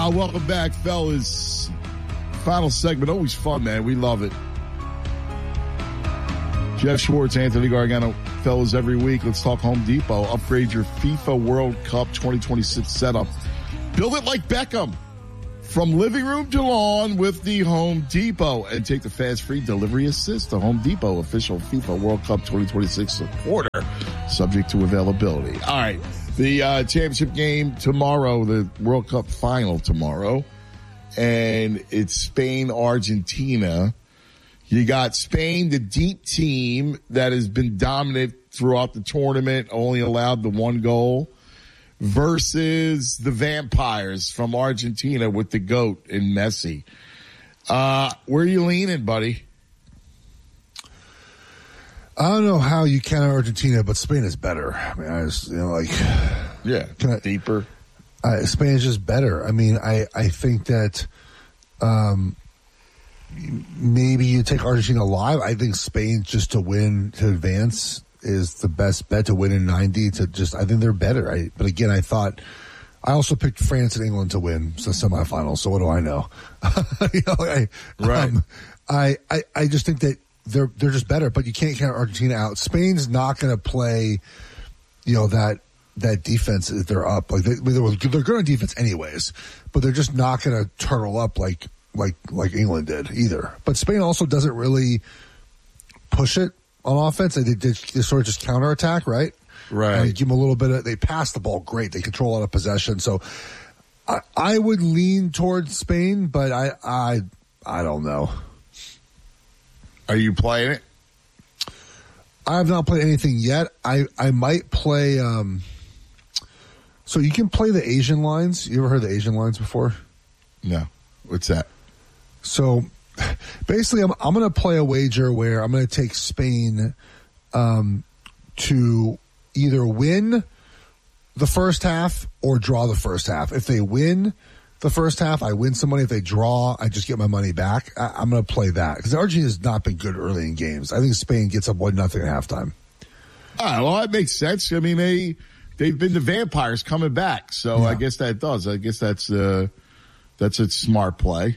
Welcome back, fellas. Final segment, always fun, man. We love it. Jeff Schwartz, Anthony Gargano, fellas, every week. Let's talk Home Depot. Upgrade your FIFA World Cup 2026 setup. Build it like Beckham. From living room to lawn with the Home Depot. And take the fast free delivery assist. The Home Depot official FIFA World Cup 2026 supporter. Subject to availability. All right. The championship game tomorrow, the World Cup final tomorrow. And it's Spain-Argentina. You got Spain, the deep team that has been dominant throughout the tournament, only allowed the one goal, versus the Vampires from Argentina with the GOAT in Messi. Where are you leaning, buddy? I don't know how you counter Argentina, but Spain is better. I mean, deeper. Spain is just better. I mean, I think that maybe you take Argentina live. I think Spain just to win, to advance, is the best bet to win in 90. I think they're better. But again, I also picked France and England to win the semifinals. So what do I know? Right. I just think that they're just better, but you can't count Argentina out. Spain's not going to play, that defense that they're up. Like they're good on defense anyways, but they're just not going to turtle up like England did either. But Spain also doesn't really push it on offense. They sort of just counterattack, right? Right. And give them a little bit they pass the ball great. They control a lot of possession. So I would lean towards Spain, but I don't know. Are you playing it? I have not played anything yet. I might play. So you can play the Asian lines. You ever heard the Asian lines before? No. What's that? So basically, I'm going to play a wager where I'm going to take Spain to either win the first half or draw the first half. If they win the first half, I win some money. If they draw, I just get my money back. I'm going to play that because Argentina has not been good early in games. I think Spain gets up 1-0 at halftime. All right, well, that makes sense. I mean, they've been the Vampires coming back, so yeah. I guess that does. I guess that's a smart play.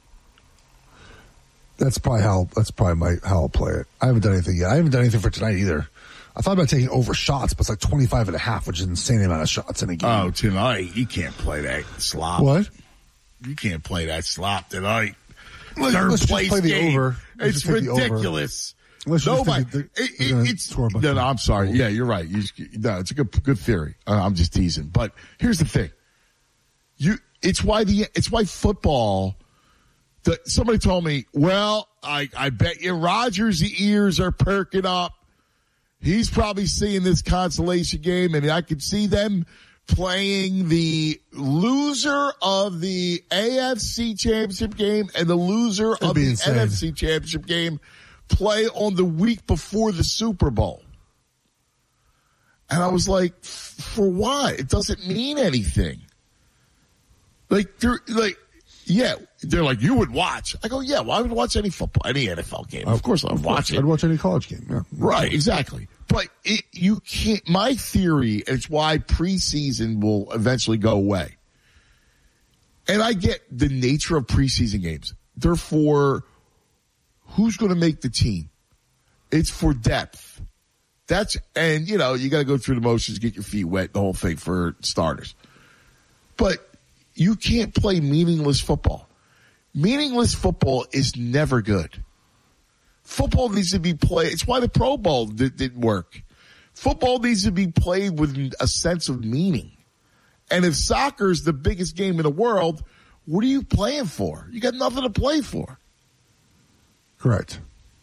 That's probably how I'll play it. I haven't done anything yet. I haven't done anything for tonight either. I thought about taking over shots, but it's like 25.5, which is an insane amount of shots in a game. Oh, tonight you can't play that slop. What? You can't play that slop tonight. Let's play the game. over. It's ridiculous. Nobody. No, I'm sorry. Yeah, you're right. It's a good theory. I'm just teasing. But here's the thing. It's why football. Somebody told me, well, I bet you Rodgers' ears are perking up. He's probably seeing this consolation game, and I could see them playing the loser of the AFC Championship game and the loser of the NFC Championship game play on the week before the Super Bowl. And I was like, for what? It doesn't mean anything. They're like, you would watch. I go, yeah, well, I would watch any football, any NFL game. Of course I would watch it. I'd watch any college game, yeah. Right, exactly. But you can't, my theory, and it's why preseason will eventually go away. And I get the nature of preseason games. They're for who's going to make the team. It's for depth. And you got to go through the motions, get your feet wet, the whole thing for starters. But you can't play meaningless football. Meaningless football is never good. Football needs to be played. It's why the Pro Bowl didn't work. Football needs to be played with a sense of meaning. And if soccer is the biggest game in the world, what are you playing for? You got nothing to play for. Correct.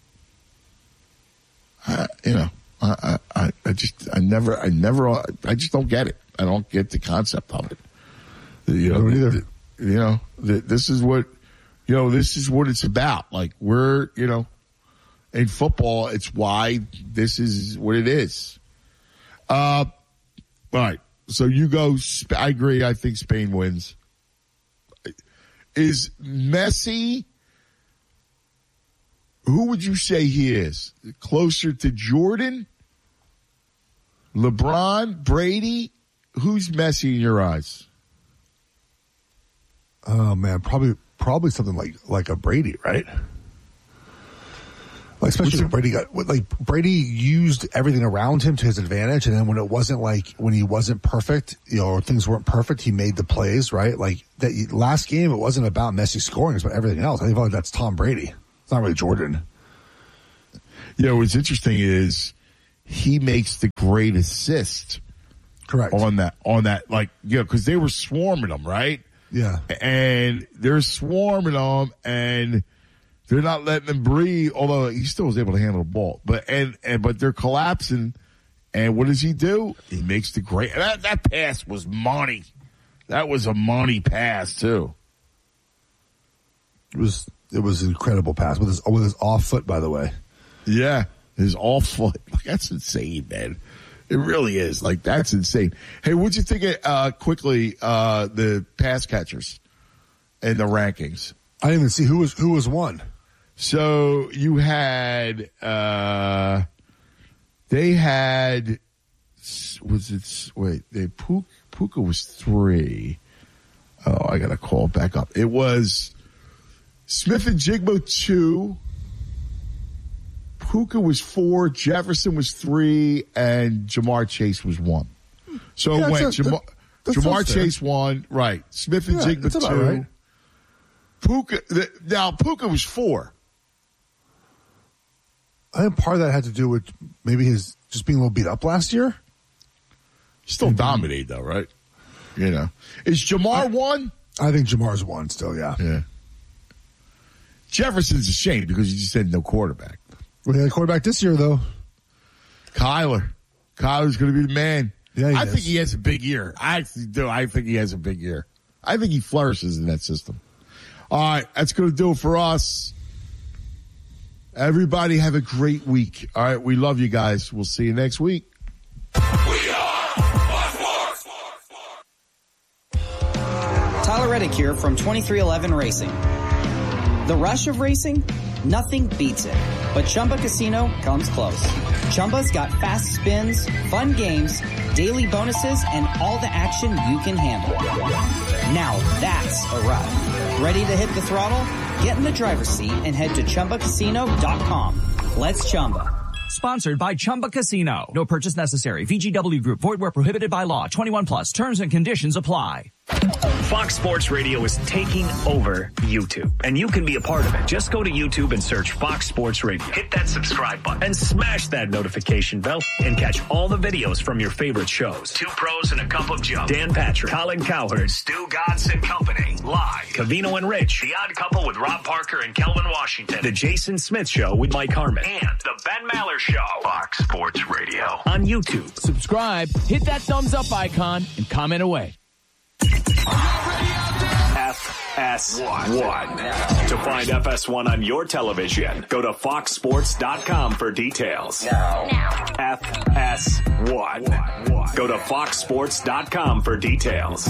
I just don't get it. I don't get the concept of it. This is what it's about. Like in football, it's why this is what it is. All right. So you go, I agree. I think Spain wins. Is Messi, who would you say he is? Closer to Jordan? LeBron? Brady? Who's Messi in your eyes? Oh man, probably something like a Brady, right? Like especially when Brady used everything around him to his advantage, and then when he wasn't perfect, or things weren't perfect, he made the plays, right? Like that last game, it wasn't about Messi scoring, it's about everything else. I feel like that's Tom Brady. It's not really Jordan. What's interesting is he makes the great assist. Correct. On that, because they were swarming him, right? Yeah. And they're swarming him, and they're not letting him breathe, although he still was able to handle the ball. But they're collapsing, and what does he do? He makes the great that pass was money. That was a money pass too. It was an incredible pass with his off foot, by the way. Yeah, his off foot. That's insane, man. It really is. That's insane. Hey, what'd you think of, quickly, the pass catchers and the rankings? I didn't even see who was one. So you had, they had, Puka was 3. Oh, I got to call it back up. It was Smith-Njigba 2. Puka was 4, Jefferson was 3, and Jamar Chase was 1. So it went Jamar Chase 1, right. Smith-Njigba 2. Right. Puka was 4. I think part of that had to do with maybe his just being a little beat up last year. Still dominated though, right? Is Jamar 1? I think Jamar's 1 still, yeah. Jefferson's a shame because you just said no quarterback. We had a quarterback this year, though. Kyler's going to be the man. Yeah, I think he has a big year. I actually do. I think he has a big year. I think he flourishes in that system. All right, that's going to do it for us. Everybody have a great week. All right, we love you guys. We'll see you next week. We are Fox Sports. Tyler Reddick here from 2311 Racing. The rush of racing? Nothing beats it. But Chumba Casino comes close. Chumba's got fast spins, fun games, daily bonuses, and all the action you can handle. Now that's a ride. Ready to hit the throttle? Get in the driver's seat and head to ChumbaCasino.com. Let's Chumba. Sponsored by Chumba Casino. No purchase necessary. VGW Group. Void where prohibited by law. 21 plus. Terms and conditions apply. Fox Sports Radio is taking over YouTube, and you can be a part of it. Just go to YouTube and search Fox Sports Radio. Hit that subscribe button and smash that notification bell and catch all the videos from your favorite shows. Two Pros and a Cup of Joe. Dan Patrick, Colin Cowherd, Stu Godson Company. Live. Covino and Rich. The Odd Couple with Rob Parker and Kelvin Washington. The Jason Smith Show with Mike Harmon. And the Ben Maller Show. Fox Sports Radio. On YouTube. Subscribe, hit that thumbs up icon, and comment away. FS1. To find FS1 on your television, go to foxsports.com for details. Now. FS1. Go to foxsports.com for details.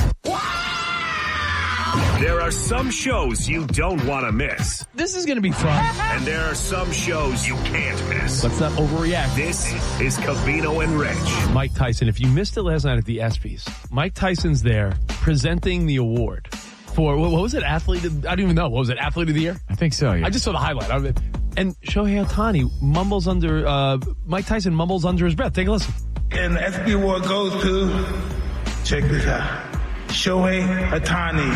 There are some shows you don't want to miss. This is going to be fun. And there are some shows you can't miss. Let's not overreact. This is Covino and Rich. Mike Tyson. If you missed it last night at the ESPYs, Mike Tyson's there presenting the award for, what was it? Athlete of, I don't even know. What was it? Athlete of the Year? I think so, yeah. I just saw the highlight of it. And Shohei Ohtani mumbles Mike Tyson mumbles under his breath. Take a listen. And the ESPY award goes to, check this out, Shohei Ohtani.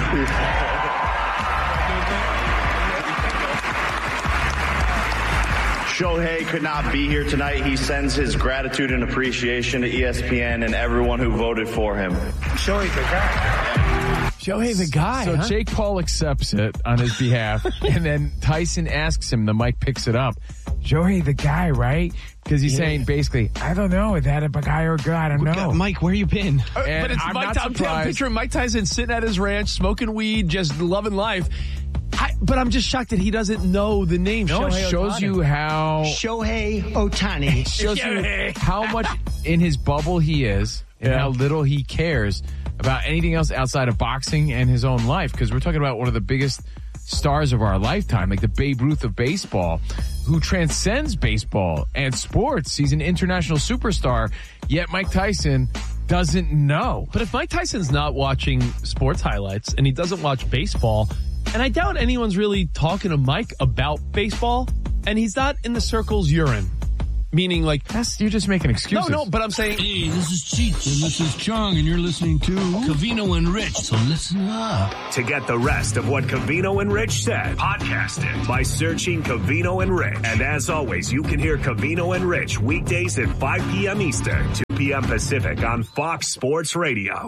Shohei could not be here tonight. He sends his gratitude and appreciation to ESPN and everyone who voted for him. Shohei the guy. Shohei the guy, So Jake Paul accepts it on his behalf, and then Tyson asks him, the mic picks it up, Shohei the guy, right? Because he's saying basically, I don't know, is that a guy or a girl? I don't know. Mike, where you been? But it's I'm picturing Mike Tyson sitting at his ranch, smoking weed, just loving life. But I'm just shocked that he doesn't know the name. No, it shows you how Shohei Ohtani. It shows you how much in his bubble he is and how little he cares about anything else outside of boxing and his own life. Because we're talking about one of the biggest stars of our lifetime, like the Babe Ruth of baseball, who transcends baseball and sports. He's an international superstar. Yet Mike Tyson doesn't know. But if Mike Tyson's not watching sports highlights and he doesn't watch baseball, and I doubt anyone's really talking to Mike about baseball, and he's not in the circles you're in. Meaning, like, you're just making excuses. No, but I'm saying, hey, this is Cheats and this is Chung, and you're listening to Covino and Rich. So listen up. To get the rest of what Covino and Rich said, podcast it by searching Covino and Rich. And as always, you can hear Covino and Rich weekdays at 5 p.m. Eastern, 2 p.m. Pacific on Fox Sports Radio.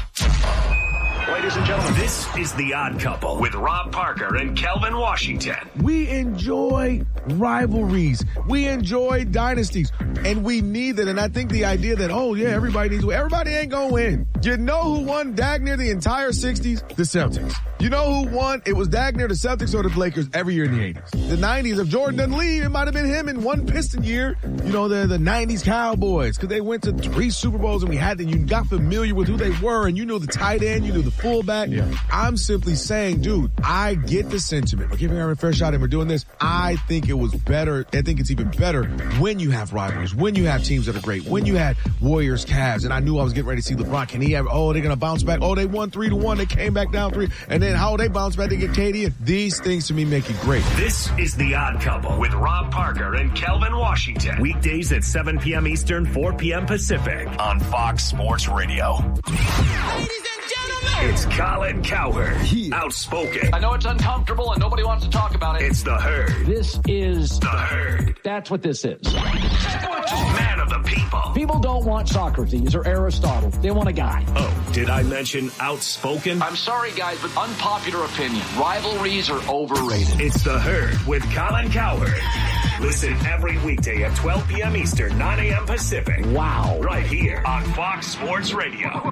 Ladies and gentlemen, this is The Odd Couple with Rob Parker and Kelvin Washington. We enjoy rivalries. We enjoy dynasties. And we need it. And I think the idea that, everybody needs to win. Everybody ain't going to win. You know who won dag near the entire 60s? The Celtics. You know who won? It was dag near the Celtics or the Lakers every year in the 80s. The 90s, if Jordan doesn't leave, it might have been him in one Piston year. You know, the 90s Cowboys, because they went to 3 Super Bowls and you got familiar with who they were, and you knew the tight end, you knew the fullback. Yeah. I'm simply saying, dude, I get the sentiment. We're giving Aaron a fair shot and we're doing this. I think it was better. I think it's even better when you have rivalries, when you have teams that are great, when you had Warriors, Cavs, and I knew I was getting ready to see LeBron. Can he have, they're going to bounce back. They won 3-1. They came back down 3. And then how they bounce back to get KD. These things to me make it great. This is The Odd Couple with Rob Parker and Kelvin Washington. Weekdays at 7 p.m. Eastern, 4 p.m. Pacific on Fox Sports Radio. Ladies and gentlemen, it's Colin Cowherd. Outspoken. I know it's uncomfortable and nobody wants to talk about it. It's The Herd. This is The Herd. That's what this is. Man of the people. People don't want Socrates or Aristotle. They want a guy. Oh, did I mention outspoken? I'm sorry, guys, but unpopular opinion. Rivalries are overrated. It's The Herd with Colin Cowherd. Listen every weekday at 12 p.m. Eastern, 9 a.m. Pacific. Wow. Right here on Fox Sports Radio.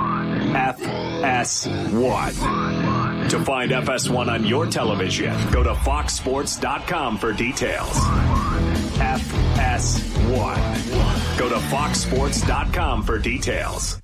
FS1. To find FS1 on your television, go to foxsports.com for details. FS1. Go to foxsports.com for details.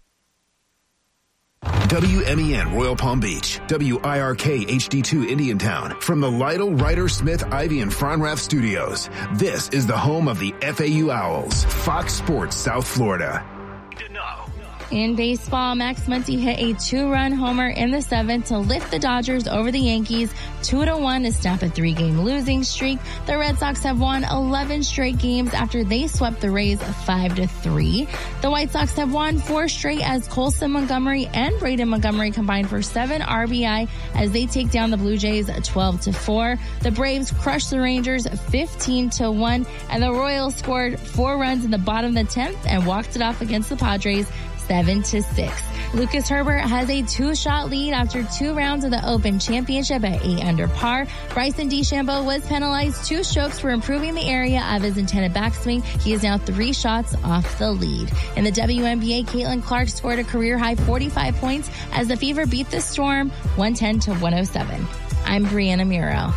WMEN Royal Palm Beach, WIRK HD2 Indiantown, from the Lytle, Ryder, Smith, Ivy, and Fronrath Studios. This is the home of the FAU Owls, Fox Sports South Florida. In baseball, Max Muncy hit a 2-run homer in the 7th to lift the Dodgers over the Yankees 2-1 to snap a 3-game losing streak. The Red Sox have won 11 straight games after they swept the Rays 5-3. The White Sox have won 4 straight as Colson Montgomery and Braden Montgomery combined for 7 RBI as they take down the Blue Jays 12-4. The Braves crushed the Rangers 15-1, and the Royals scored 4 runs in the bottom of the 10th and walked it off against the Padres 7-6. Lucas Herbert has a 2-shot lead after 2 rounds of the Open Championship at 8 under par. Bryson DeChambeau was penalized 2 strokes for improving the area of his intended backswing. He is now 3 shots off the lead. In the WNBA, Caitlin Clark scored a career-high 45 points as the Fever beat the Storm 110-107. I'm Brianna Muro.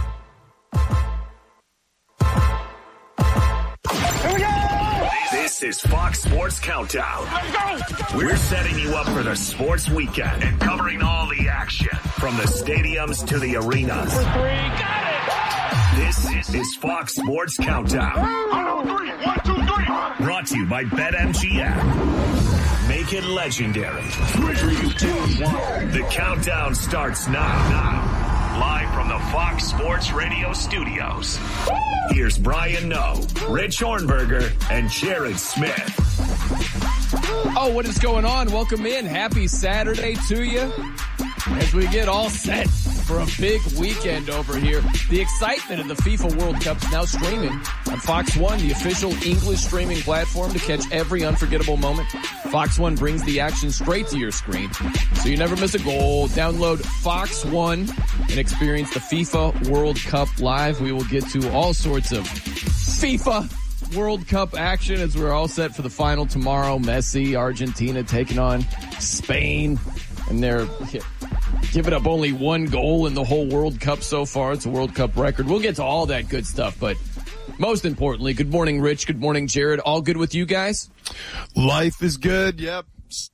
This is Fox Sports Countdown. We're setting you up for the sports weekend and covering all the action from the stadiums to the arenas. For 3, got it! This is Fox Sports Countdown. 1, 2, 3. Brought to you by BetMGM. Make it legendary. 3, 2, 1. The countdown starts now. Live from the Fox Sports Radio studios. Here's Brian Noe, Rich Hornberger, and Jared Smith. Oh, what is going on? Welcome in. Happy Saturday to you as we get all set for a big weekend over here. The excitement of the FIFA World Cup is now streaming on Fox One, the official English streaming platform to catch every unforgettable moment. Fox One brings the action straight to your screen, so you never miss a goal. Download Fox One and experience the FIFA World Cup live. We will get to all sorts of FIFA World Cup action as we're all set for the final tomorrow. Messi, Argentina taking on Spain, and they're giving up only 1 goal in the whole World Cup so far. It's a World Cup record. We'll get to all that good stuff, but most importantly, good morning, Rich. Good morning, Jared. All good with you guys? Life is good. Yep.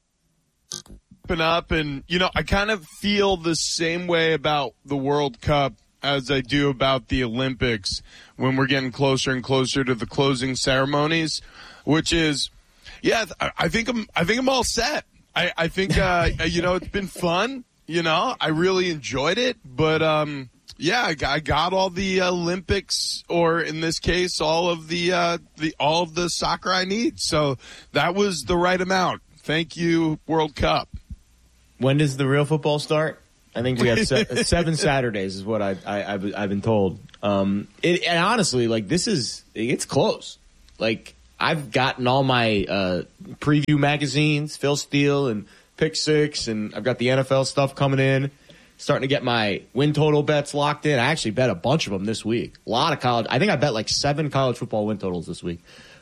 Up, and I kind of feel the same way about the World Cup as I do about the Olympics when we're getting closer and closer to the closing ceremonies, which is Yeah, I think I'm all set. I think it's been fun. I really enjoyed it, but I got all the Olympics, or in this case, all of the soccer I need. So that was the right amount. Thank you, World Cup. When does the real football start? I think we have 7 Saturdays is what I've been told. And honestly, it's close. Like, I've gotten all my preview magazines, Phil Steele and Pick Six, and I've got the NFL stuff coming in. Starting to get my win total bets locked in. I actually bet a bunch of them this week. A lot of college. I think I bet like 7 college football win totals this week.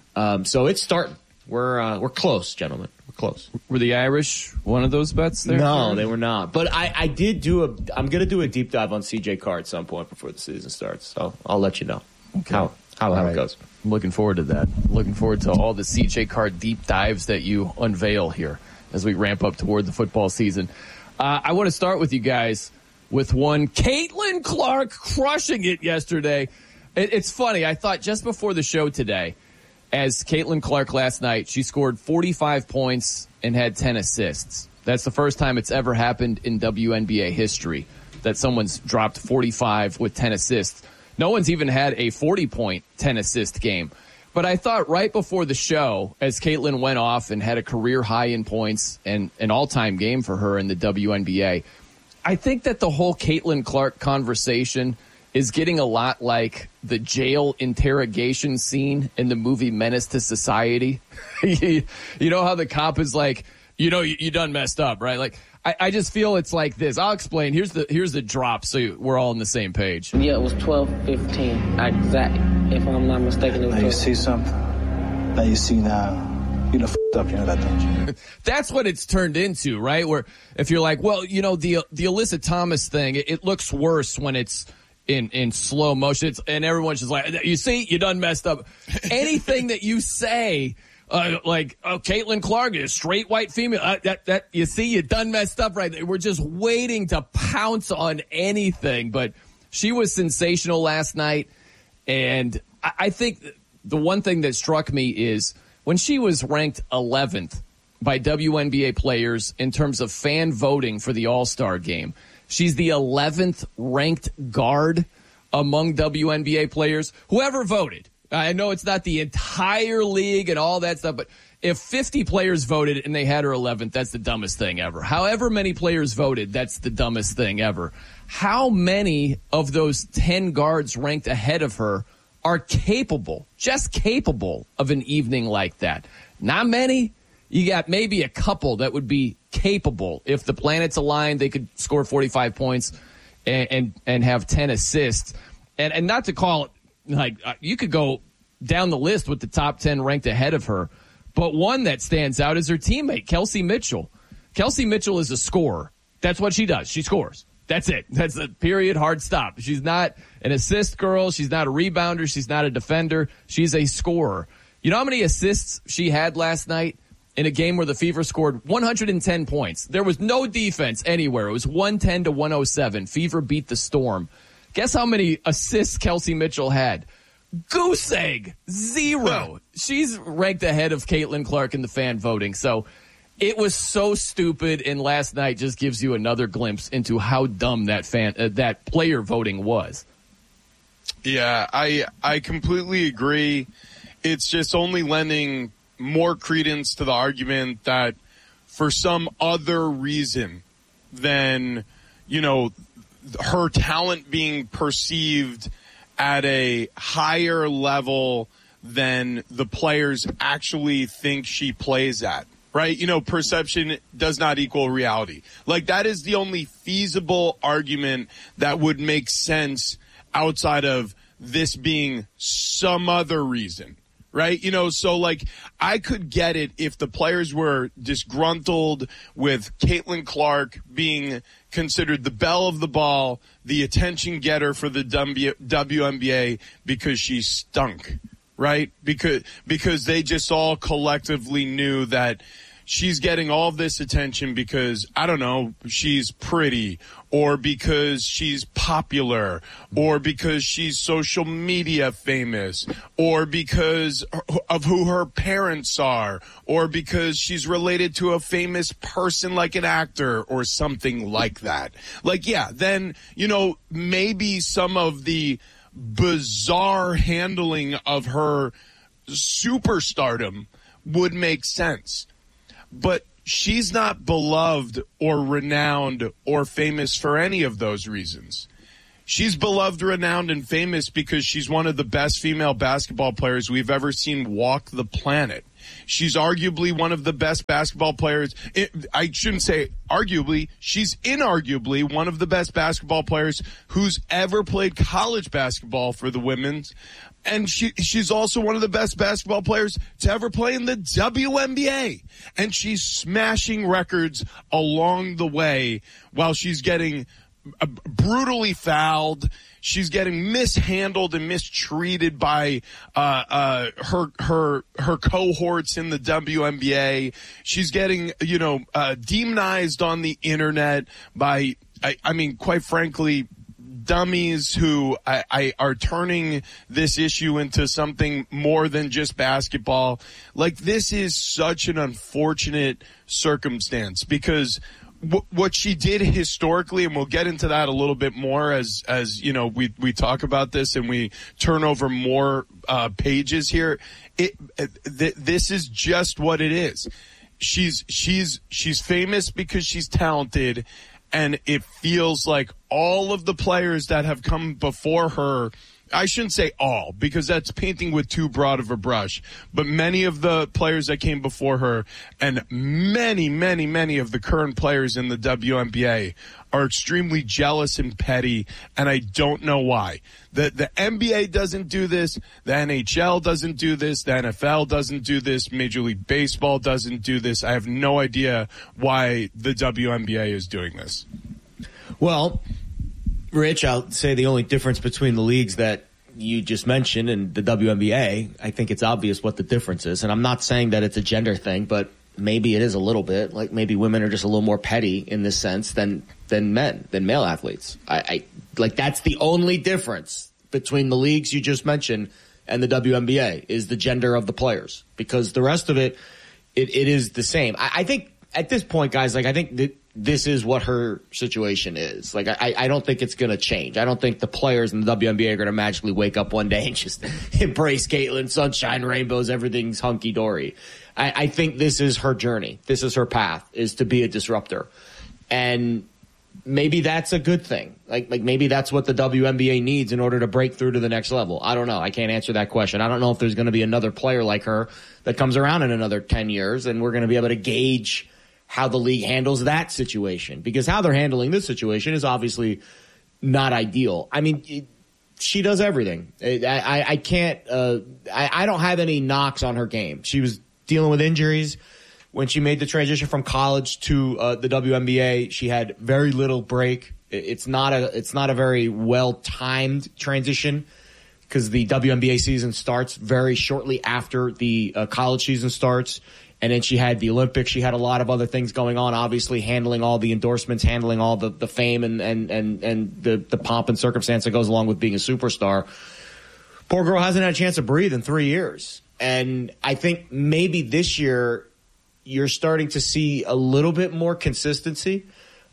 So it's starting. We're close, gentlemen. We're close. Were the Irish one of those bets there? No, they were not. But I did I'm going to do a deep dive on CJ Carr at some point before the season starts. So I'll let you know how it goes. I'm looking forward to that. Looking forward to all the CJ Carr deep dives that you unveil here as we ramp up toward the football season. I want to start with you guys with one. Caitlin Clark crushing it yesterday. It's funny. I thought just before the show today, as Caitlin Clark last night, she scored 45 points and had 10 assists. That's the first time it's ever happened in WNBA history that someone's dropped 45 with 10 assists. No one's even had a 40-point 10-assist game. But I thought right before the show, as Caitlin went off and had a career high in points and an all-time game for her in the WNBA, I think that the whole Caitlin Clark conversation is getting a lot like the jail interrogation scene in the movie Menace to Society. You know how the cop is like, you done messed up, right? Like, I just feel it's like this. I'll explain. Here's the drop so we're all on the same page. Yeah, it was 12-15 exactly. If I'm not mistaken, it was 12. Now you see something. Now you see now. You done f***ed up, that, don't you? That's what it's turned into, right? Where if you're like, well, the Alyssa Thomas thing, it looks worse when it's in slow motion. And everyone's just like, you see, you done messed up. Anything that you say, Caitlin Clark is straight white female. That you see, you done messed up, right? We're just waiting to pounce on anything. But she was sensational last night, and I think the one thing that struck me is when she was ranked 11th by WNBA players in terms of fan voting for the All-Star game. She's the 11th ranked guard among WNBA players. Whoever voted. I know it's not the entire league and all that stuff, but if 50 players voted and they had her 11th, that's the dumbest thing ever. However many players voted, that's the dumbest thing ever. How many of those 10 guards ranked ahead of her are just capable of an evening like that? Not many. You got maybe a couple that would be capable. If the planets aligned, they could score 45 points and have 10 assists. And not to call it, like, you could go down the list with the top 10 ranked ahead of her, but one that stands out is her teammate, Kelsey Mitchell. Kelsey Mitchell is a scorer. That's what she does. She scores. That's it. That's the period, hard stop. She's not an assist girl. She's not a rebounder. She's not a defender. She's a scorer. You know how many assists she had last night in a game where the Fever scored 110 points? There was no defense anywhere. It was 110-107. Fever beat the Storm. Guess how many assists Kelsey Mitchell had? Goose egg. 0. She's ranked ahead of Caitlin Clark in the fan voting. So it was so stupid, and last night just gives you another glimpse into how dumb that player voting was. Yeah, I completely agree. It's just only lending more credence to the argument that for some other reason than, her talent being perceived at a higher level than the players actually think she plays at, right? Perception does not equal reality. Like, that is the only feasible argument that would make sense outside of this being some other reason, right? So like, I could get it if the players were disgruntled with Caitlin Clark being considered the belle of the ball, the attention getter for the WNBA because she stunk, right? Because they just all collectively knew that she's getting all this attention because, I don't know, she's pretty, or because she's popular, or because she's social media famous, or because of who her parents are, or because she's related to a famous person like an actor or something like that. Like, yeah, then, maybe some of the bizarre handling of her superstardom would make sense. But she's not beloved or renowned or famous for any of those reasons. She's beloved, renowned, and famous because she's one of the best female basketball players we've ever seen walk the planet. She's arguably one of the best basketball players. I shouldn't say arguably. She's inarguably one of the best basketball players who's ever played college basketball for the women's. And she's also one of the best basketball players to ever play in the WNBA. And she's smashing records along the way while she's getting brutally fouled. She's getting mishandled and mistreated by her cohorts in the WNBA. She's getting, demonized on the internet by, I mean, quite frankly, dummies who are turning this issue into something more than just basketball. Like, this is such an unfortunate circumstance because what she did historically, and we'll get into that a little bit more as we talk about this and we turn over more pages here. This is just what it is. She's famous because she's talented. And it feels like all of the players that have come before her, I shouldn't say all, because that's painting with too broad of a brush, but many of the players that came before her and many, many, many of the current players in the WNBA are extremely jealous and petty, and I don't know why. The NBA doesn't do this, the NHL doesn't do this, the NFL doesn't do this, Major League Baseball doesn't do this. I have no idea why the WNBA is doing this. Well, Rich, I'll say the only difference between the leagues that you just mentioned and the WNBA, I think it's obvious what the difference is. And I'm not saying that it's a gender thing, but maybe it is a little bit. Like, maybe women are just a little more petty in this sense than male athletes. I that's the only difference between the leagues you just mentioned and the WNBA is the gender of the players, because the rest of it is the same. I think at this point, guys, I think that this is what her situation is. I don't think it's going to change. I don't think the players in the WNBA are going to magically wake up one day and just embrace Caitlin, sunshine, rainbows, everything's hunky-dory. I think this is her journey. This is her path, is to be a disruptor. And maybe that's a good thing. Like maybe that's what the WNBA needs in order to break through to the next level. I don't know. I can't answer that question. I don't know if there's going to be another player like her that comes around in another 10 years, and we're going to be able to gauge how the league handles that situation, because how they're handling this situation is obviously not ideal. I mean, she does everything. I can't, I don't have any knocks on her game. She was dealing with injuries when she made the transition from college to the WNBA. She had very little break. It's not a very well-timed transition, because the WNBA season starts very shortly after the college season starts. And then she had the Olympics. She had a lot of other things going on, obviously handling all the endorsements, handling all the fame and the pomp and circumstance that goes along with being a superstar. Poor girl hasn't had a chance to breathe in 3 years. And I think maybe this year you're starting to see a little bit more consistency.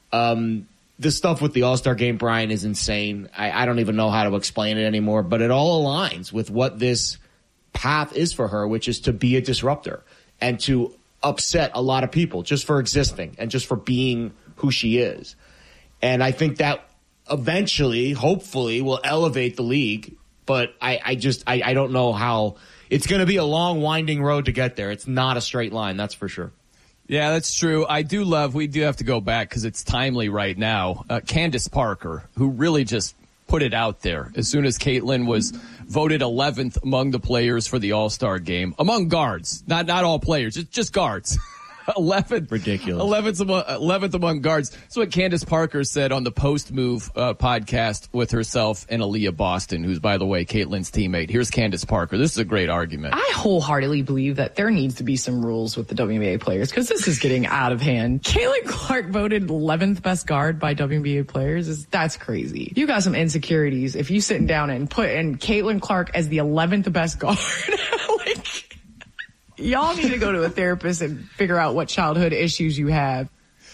This stuff with the All-Star game, Brian, is insane. I don't even know how to explain it anymore, but it all aligns with what this path is for her, which is to be a disruptor and to upset a lot of people just for existing and just for being who she is. And I think that eventually, hopefully, will elevate the league. But I don't know how. It's going to be a long, winding road to get there. It's not a straight line, that's for sure. Yeah, that's true. We do have to go back because it's timely right now. Candace Parker, who really just put it out there as soon as Caitlin was voted 11th among the players for the All-Star game, among guards, not all players, just guards. Ridiculous. 11th among guards. That's what Candace Parker said on the Post Move podcast with herself and Aaliyah Boston, who's, by the way, Caitlin's teammate. Here's Candace Parker. This is a great argument. I wholeheartedly believe that there needs to be some rules with the WNBA players because this is getting out of hand. Caitlin Clark voted 11th best guard by WNBA players. That's crazy. You got some insecurities if you sitting down and put in Caitlin Clark as the 11th best guard. Y'all need to go to a therapist and figure out what childhood issues you have.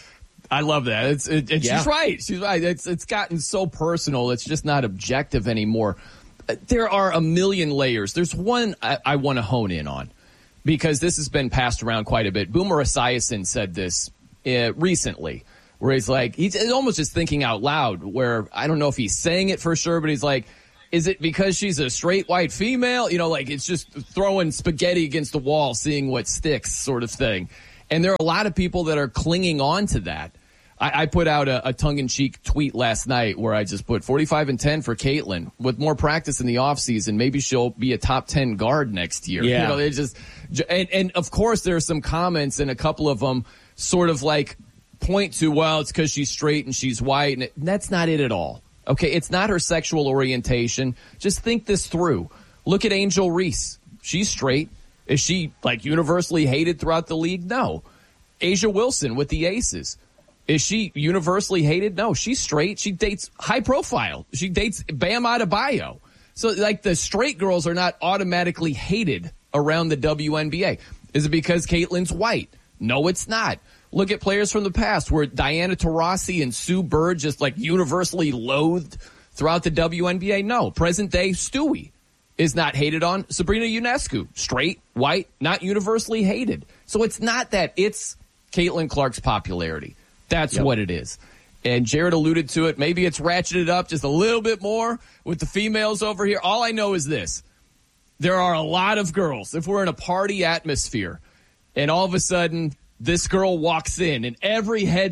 I love that. She's right. She's right. It's gotten so personal. It's just not objective anymore. There are a million layers. There's one I want to hone in on because this has been passed around quite a bit. Boomer Esiason said this recently where he's like, he's almost just thinking out loud where I don't know if he's saying it for sure, but he's like, is it because she's a straight white female? You know, like it's just throwing spaghetti against the wall, seeing what sticks sort of thing. And there are a lot of people that are clinging on to that. I put out a tongue-in-cheek tweet last night where I just put 45-10 for Caitlin. With more practice in the offseason, maybe she'll be a top 10 guard next year. Yeah. You know, they just and of course there are some comments and a couple of them sort of like point to, well, it's because she's straight and she's white. And that's not it at all. Okay, it's not her sexual orientation. Just think this through. Look at Angel Reese. She's straight. Is she, like, universally hated throughout the league? No. Asia Wilson with the Aces. Is she universally hated? No. She's straight. She dates high profile. She dates Bam Adebayo. So, like, the straight girls are not automatically hated around the WNBA. Is it because Caitlin's white? No, it's not. Look at players from the past where Diana Taurasi and Sue Bird just like universally loathed throughout the WNBA. No, present day Stewie is not hated on. Sabrina Ionescu, straight, white, not universally hated. So it's not that, it's Caitlin Clark's popularity. That's what it is. And Jared alluded to it. Maybe it's ratcheted up just a little bit more with the females over here. All I know is this. There are a lot of girls. If we're in a party atmosphere and all of a sudden this girl walks in and every head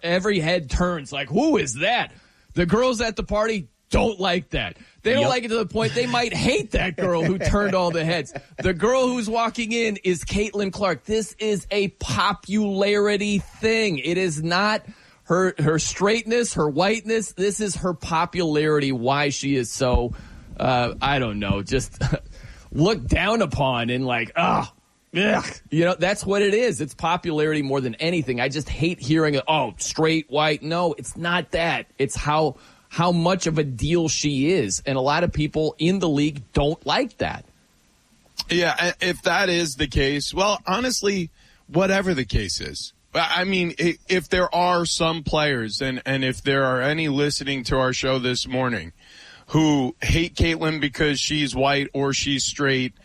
turns like, who is that? The girls at the party don't like that. They don't like it to the point they might hate that girl who turned all the heads. The girl who's walking in is Caitlin Clark. This is a popularity thing. It is not her straightness, her whiteness. This is her popularity, why she is so, I don't know, just looked down upon and like, ugh. You know, that's what it is. It's popularity more than anything. I just hate hearing it. Oh, straight, white. No, it's not that. It's how much of a deal she is. And a lot of people in the league don't like that. Yeah, if that is the case, well, honestly, whatever the case is. I mean, if there are some players, and if there are any listening to our show this morning who hate Caitlin because she's white or she's straight,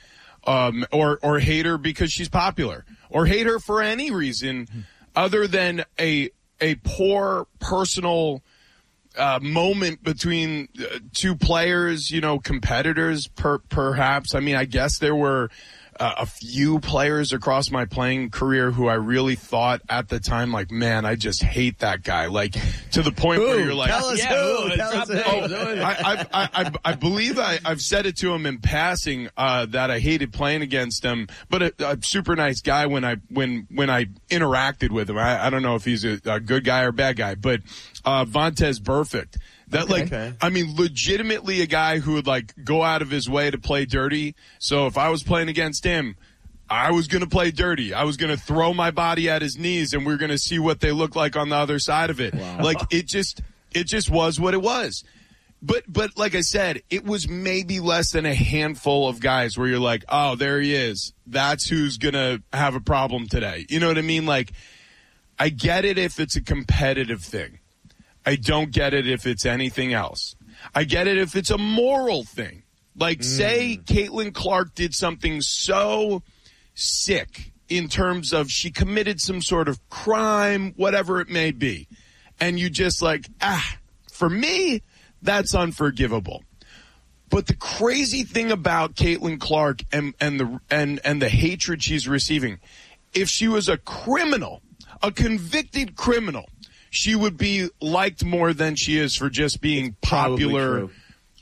or hate her because she's popular, or hate her for any reason other than a poor personal moment between two players, you know, competitors, perhaps. I mean, I guess there were a few players across my playing career who I really thought at the time, like, man, I just hate that guy. Like, to the point where you're like, tell us who. Tell us who. I believe I've said it to him in passing, that I hated playing against him, but a super nice guy when I interacted with him. I don't know if he's a good guy or bad guy, but, Vontaze Burfict. I mean, legitimately a guy who would like go out of his way to play dirty. So if I was playing against him, I was going to play dirty. I was going to throw my body at his knees and we're going to see what they look like on the other side of it. Wow. Like it just was what it was. But like I said, it was maybe less than a handful of guys where you're like, oh, there he is. That's who's going to have a problem today. You know what I mean? Like, I get it if it's a competitive thing. I don't get it if it's anything else. I get it if it's a moral thing. Like, say Caitlin Clark did something so sick in terms of she committed some sort of crime, whatever it may be. And you just like, for me, that's unforgivable. But the crazy thing about Caitlin Clark and the hatred she's receiving, if she was a criminal, a convicted criminal, she would be liked more than she is for just being popular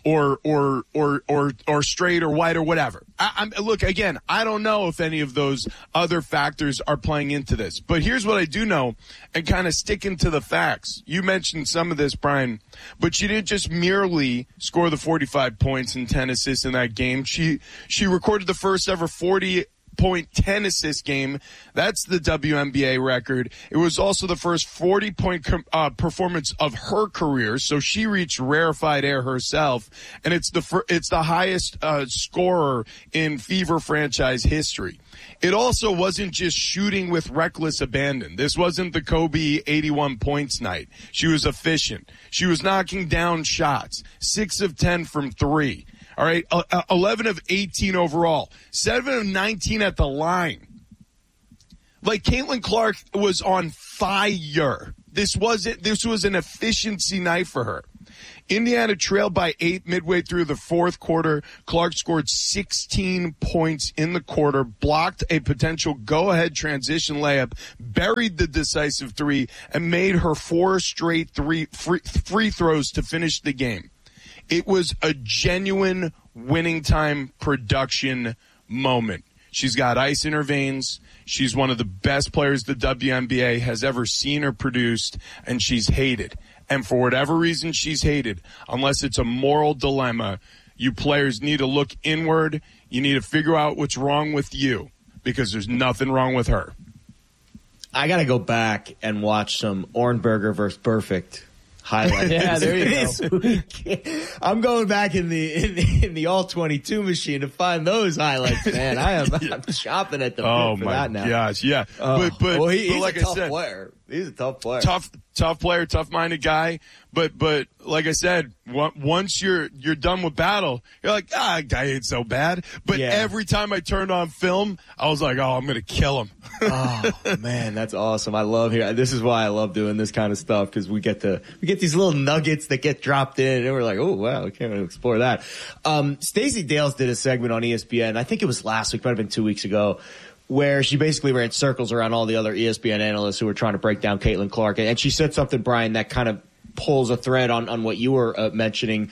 or straight or white or whatever. Look, again, I don't know if any of those other factors are playing into this, but here's what I do know, and kind of sticking to the facts. You mentioned some of this, Brian, but she didn't just merely score the 45 points and 10 assists in that game. She recorded the first ever 40-point 10 assist game. That's the WNBA record. It was also the first 40-point performance of her career, so she reached rarefied air herself, and it's the highest scorer in Fever franchise history. It also wasn't just shooting with reckless abandon. This wasn't the Kobe 81 points night. She was efficient. She was knocking down shots, 6 of 10 from 3. All right, 11 of 18 overall, 7 of 19 at the line. Like, Caitlin Clark was on fire. This was an efficiency night for her. Indiana trailed by 8 midway through the fourth quarter. Clark scored 16 points in the quarter, blocked a potential go-ahead transition layup, buried the decisive 3, and made her 4 straight free throws to finish the game. It was a genuine winning time production moment. She's got ice in her veins. She's one of the best players the WNBA has ever seen or produced, and she's hated. And for whatever reason she's hated, unless it's a moral dilemma, you players need to look inward. You need to figure out what's wrong with you, because there's nothing wrong with her. I got to go back and watch some Ornberger versus Perfect highlights. Yeah, there you go. I'm going back in the all 22 machine to find those highlights, man. I'm shopping at the bit for that now. Oh my gosh, yeah. But he's like a tough player. He's a tough player. Tough player, tough-minded guy. But like I said, once you're done with battle, you're like, guy ain't so bad. But every time I turned on film, I was like, I'm gonna kill him. Oh man, that's awesome. I love hearing. This is why I love doing this kind of stuff, because we get these little nuggets that get dropped in, and we're like, oh wow, we can't really explore that. Stacey Dales did a segment on ESPN. I think it was last week, might have been 2 weeks ago, where she basically ran circles around all the other ESPN analysts who were trying to break down Caitlin Clark. And she said something, Brian, that kind of pulls a thread on what you were mentioning.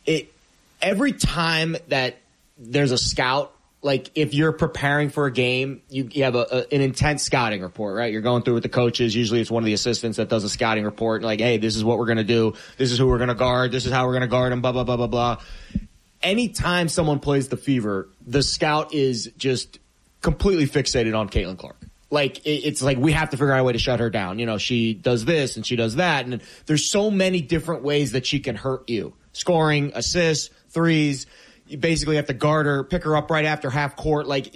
Every time that there's a scout, like if you're preparing for a game, you have an intense scouting report, right? You're going through with the coaches. Usually it's one of the assistants that does a scouting report. Like, hey, this is what we're going to do. This is who we're going to guard. This is how we're going to guard them, blah, blah, blah, blah, blah. Anytime someone plays the Fever, the scout is just completely fixated on Caitlin Clark. Like, it's like we have to figure out a way to shut her down. You know, she does this and she does that. And there's so many different ways that she can hurt you. Scoring, assists, threes. You basically have to guard her, pick her up right after half court. Like,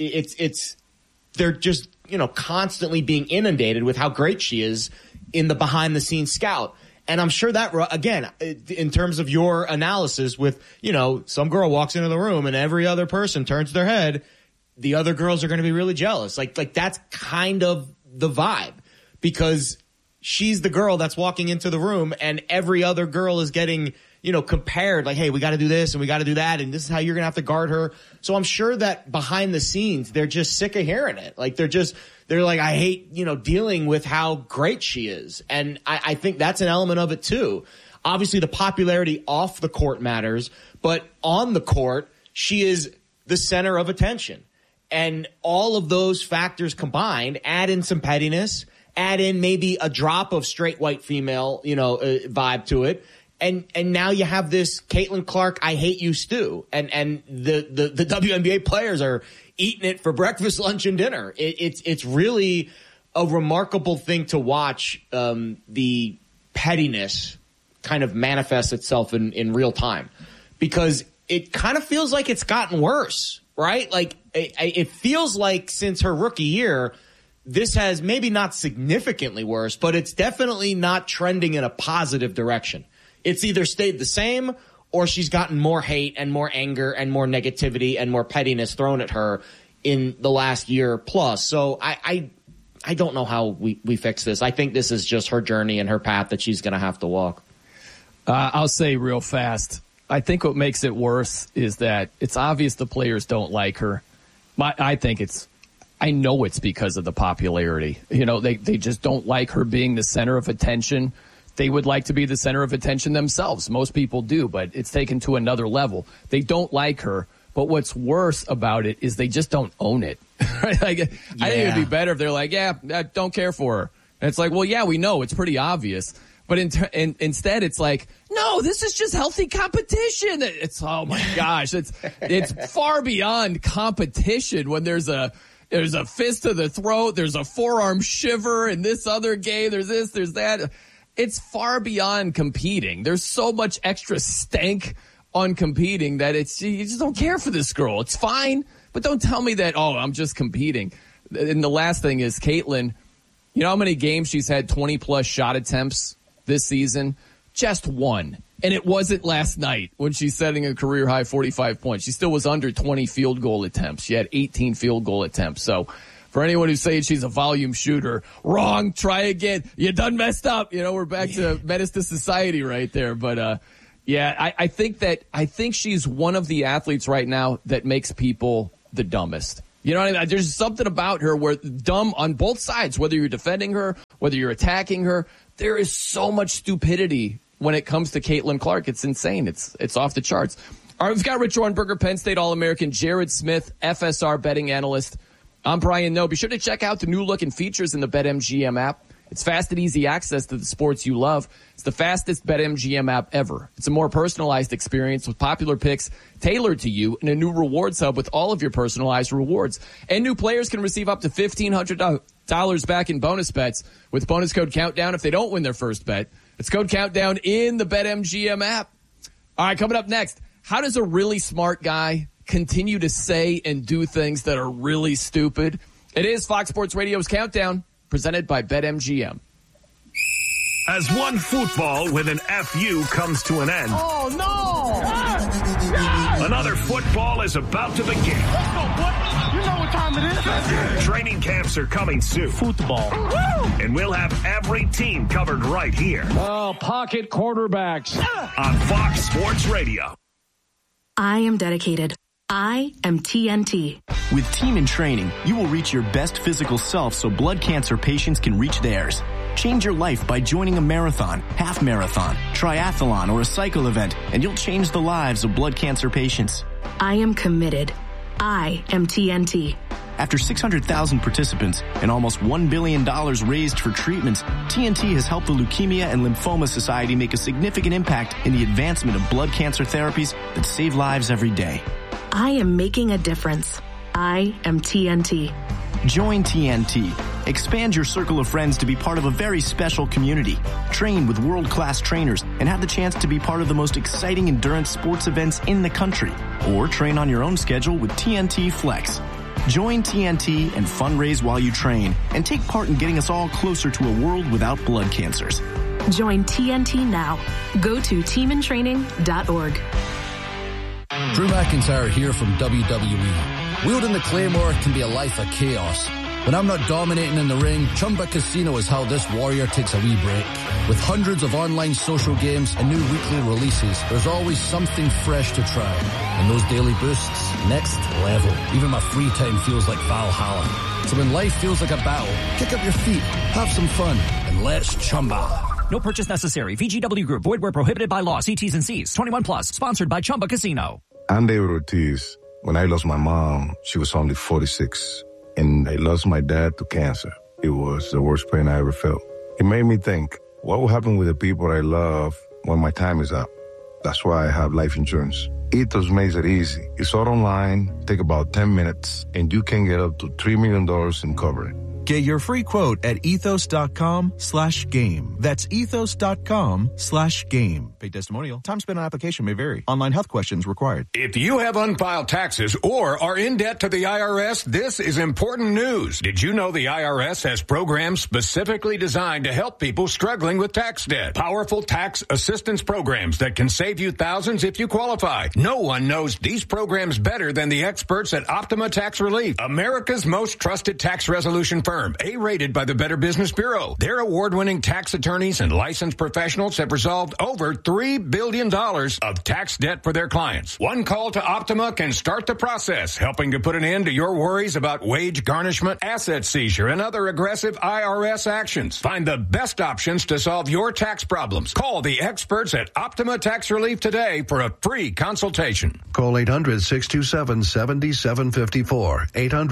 they're just, constantly being inundated with how great she is in the behind the scenes scout. And I'm sure that, again, in terms of your analysis with, some girl walks into the room and every other person turns their head, the other girls are going to be really jealous. Like that's kind of the vibe, because she's the girl that's walking into the room and every other girl is getting, compared. Like, hey, we got to do this and we got to do that, and this is how you're going to have to guard her. So I'm sure that behind the scenes, they're just sick of hearing it. Like they're like, I hate, dealing with how great she is. And I think that's an element of it too. Obviously the popularity off the court matters, but on the court, she is the center of attention. And all of those factors combined, add in some pettiness, add in maybe a drop of straight white female, vibe to it. And now you have this Caitlin Clark, I hate you stew. And the WNBA players are eating it for breakfast, lunch, and dinner. It's really a remarkable thing to watch, the pettiness kind of manifest itself in real time, because it kind of feels like it's gotten worse, right? Like it feels like since her rookie year, this has maybe not significantly worse, but it's definitely not trending in a positive direction. It's either stayed the same or she's gotten more hate and more anger and more negativity and more pettiness thrown at her in the last year plus. So I don't know how we fix this. I think this is just her journey and her path that she's going to have to walk. I'll say real fast, I think what makes it worse is that it's obvious the players don't like her. I know it's because of the popularity. They just don't like her being the center of attention. they would like to be the center of attention themselves. Most people do, but it's taken to another level. They don't like her. But what's worse about it is they just don't own it. Right? Like, I think it'd be better if they're like, yeah, I don't care for her. And it's like, well, yeah, we know. It's pretty obvious. But instead, it's like, no, this is just healthy competition. It's, oh my gosh, it's far beyond competition when there's a fist to the throat, there's a forearm shiver in this other game, there's this, there's that. It's far beyond competing. There's so much extra stank on competing that you just don't care for this girl. It's fine, but don't tell me that, oh, I'm just competing. And the last thing is Caitlin, you know how many games she's had 20-plus shot attempts this season? Just one. And it wasn't last night when she's setting a career-high 45 points. She still was under 20 field goal attempts. She had 18 field goal attempts. So for anyone who's saying she's a volume shooter, wrong, try again. You done messed up. You know, we're back to menace to society right there. But, yeah, I think she's one of the athletes right now that makes people the dumbest. You know what I mean? There's something about her where dumb on both sides, whether you're defending her, whether you're attacking her. There is so much stupidity when it comes to Caitlin Clark. It's insane. It's off the charts. All right, we've got Rich Rohrnberger, Penn State All-American, Jared Smith, FSR betting analyst. I'm Brian Noe. Be sure to check out the new look and features in the BetMGM app. It's fast and easy access to the sports you love. It's the fastest BetMGM app ever. It's a more personalized experience with popular picks tailored to you and a new rewards hub with all of your personalized rewards. And new players can receive up to $1,500 back in bonus bets with bonus code Countdown if they don't win their first bet. It's code Countdown in the BetMGM app. All right, coming up next, how does a really smart guy continue to say and do things that are really stupid? It is Fox Sports Radio's Countdown, presented by BetMGM. As one football with an FU comes to an end. Oh, no! Another football is about to begin. Let's go, boy. You know what time it is. Training camps are coming soon. Football. And we'll have every team covered right here. Oh, pocket quarterbacks. On Fox Sports Radio. I am dedicated. I am TNT. With Team in Training, you will reach your best physical self so blood cancer patients can reach theirs. Change your life by joining a marathon, half marathon, triathlon, or a cycle event, and you'll change the lives of blood cancer patients. I am committed. I am TNT. After 600,000 participants and almost $1 billion raised for treatments, TNT has helped the Leukemia and Lymphoma Society make a significant impact in the advancement of blood cancer therapies that save lives every day. I am making a difference. I am TNT. Join TNT. Expand your circle of friends to be part of a very special community. Train with world-class trainers and have the chance to be part of the most exciting endurance sports events in the country. Or train on your own schedule with TNT Flex. Join TNT and fundraise while you train and take part in getting us all closer to a world without blood cancers. Join TNT now. Go to teamintraining.org. Drew McIntyre here from WWE. Wielding the Claymore can be a life of chaos. When I'm not dominating in the ring, Chumba Casino is how this warrior takes a wee break. With hundreds of online social games and new weekly releases, there's always something fresh to try. And those daily boosts, next level. Even my free time feels like Valhalla. So when life feels like a battle, kick up your feet, have some fun, and let's Chumba. No purchase necessary. VGW Group. Void where prohibited by law. See T's and C's. 21 plus. Sponsored by Chumba Casino. I'm David Ortiz. When I lost my mom, she was only 46. And I lost my dad to cancer. It was the worst pain I ever felt. It made me think, what will happen with the people I love when my time is up? That's why I have life insurance. Ethos makes it easy. It's all online, take about 10 minutes, and you can get up to $3 million in coverage. Get your free quote at ethos.com/game. That's ethos.com/game. Paid testimonial. Time spent on application may vary. Online health questions required. If you have unfiled taxes or are in debt to the IRS, this is important news. Did you know the IRS has programs specifically designed to help people struggling with tax debt? Powerful tax assistance programs that can save you thousands if you qualify. No one knows these programs better than the experts at Optima Tax Relief, America's most trusted tax resolution firm firm, A-rated by the Better Business Bureau. Their award-winning tax attorneys and licensed professionals have resolved over $3 billion of tax debt for their clients. One call to Optima can start the process, helping to put an end to your worries about wage garnishment, asset seizure, and other aggressive IRS actions. Find the best options to solve your tax problems. Call the experts at Optima Tax Relief today for a free consultation. Call 800-627-7754.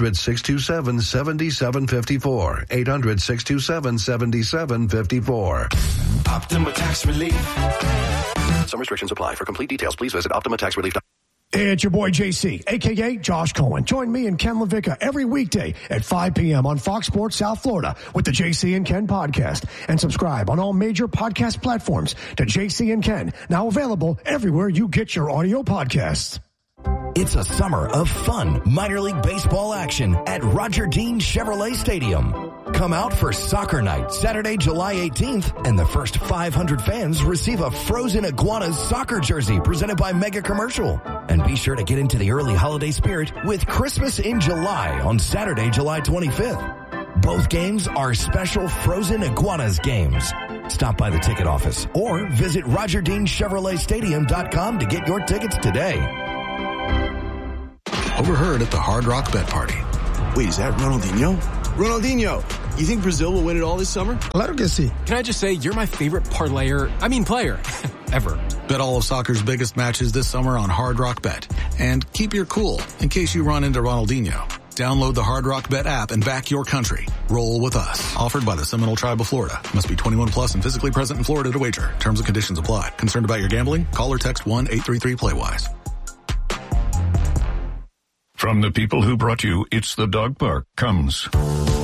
800-627-7754. 800-627-7754. Optima Tax Relief. Some restrictions apply. For complete details, please visit OptimaTaxRelief.com. It's your boy JC, a.k.a. Josh Cohen. Join me and Ken LaVicka every weekday at 5 p.m. on Fox Sports South Florida with the JC and Ken podcast. And subscribe on all major podcast platforms to JC and Ken, now available everywhere you get your audio podcasts. It's a summer of fun minor league baseball action at Roger Dean Chevrolet Stadium. Come out for Soccer Night, Saturday, July 18th, and the first 500 fans receive a Frozen Iguanas soccer jersey presented by Mega Commercial. And be sure to get into the early holiday spirit with Christmas in July on Saturday, July 25th. Both games are special Frozen Iguanas games. Stop by the ticket office or visit RogerDeanChevroletStadium.com to get your tickets today. Overheard at the Hard Rock Bet Party. Wait, is that Ronaldinho? Ronaldinho, you think Brazil will win it all this summer? Claro que sí. Can I just say, you're my favorite player ever. Bet all of soccer's biggest matches this summer on Hard Rock Bet. And keep your cool in case you run into Ronaldinho. Download the Hard Rock Bet app and back your country. Roll with us. Offered by the Seminole Tribe of Florida. Must be 21 plus and physically present in Florida to wager. Terms and conditions apply. Concerned about your gambling? Call or text 1-833-PLAY-WISE. From the people who brought you It's the Dog Park comes